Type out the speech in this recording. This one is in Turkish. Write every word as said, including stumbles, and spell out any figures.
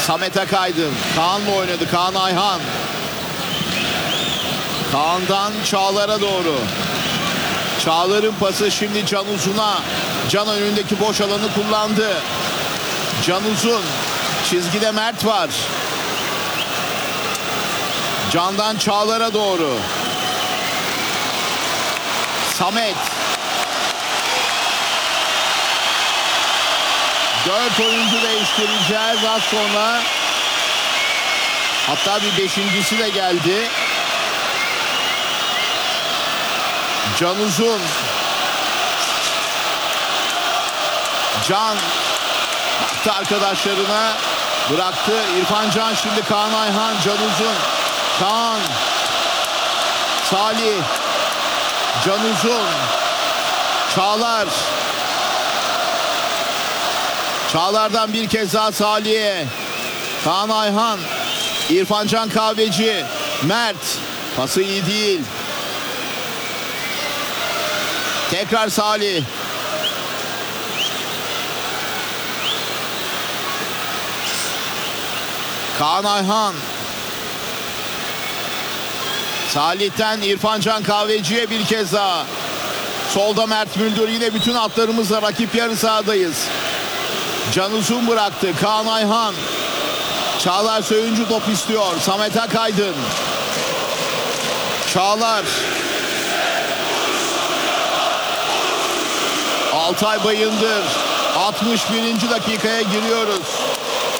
Samet Akaydın. Kaan mı oynadı? Kaan Ayhan. Kaan'dan Çağlar'a doğru. Çağlar'ın pası şimdi Can Uzun'a. Can önündeki boş alanı kullandı. Can Uzun. Çizgide Mert var. Can'dan Çağlar'a doğru. Samet. Dört oyuncu değiştireceğiz az sonra. Hatta bir beşincisi de geldi. Can Uzun. Can baktı arkadaşlarına, bıraktı. İrfan Can şimdi Kaan Ayhan. Can Uzun. Kaan. Salih. Can Uzun. Çağlar. Çağlar'dan bir kez daha Salih'e. Kaan Ayhan. İrfan Can Kahveci. Mert. Pası iyi değil. Tekrar Salih. Kaan Ayhan. Salih'ten İrfan Can Kahveci'ye bir kez daha. Solda Mert Müldür. Yine bütün atlarımızla rakip yarı sahadayız. Can Uzun bıraktı. Kaan Ayhan. Çağlar Söyüncü top istiyor. Samet Akaydın. Çağlar. Altay Bayındır. altmış birinci dakikaya giriyoruz.